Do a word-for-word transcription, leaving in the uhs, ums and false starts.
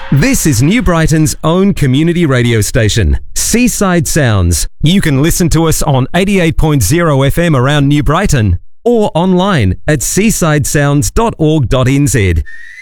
This is New Brighton's own community radio station, Seaside Sounds. You can listen to us on eighty-eight point zero F M around New Brighton or online at seaside sounds dot org dot n z.